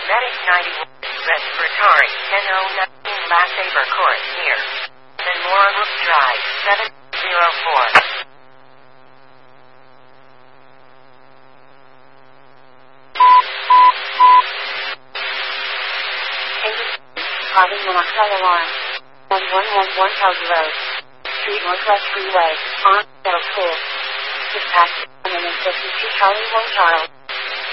Medic 91, respiratory, 1009, La Sabre Court, near Memorial Drive, 704. Carbon monoxide alarm. 1111 Howard Road. Street Northwest Freeway. On Meadow School. Dispatch 152 Charlie 1 Charles.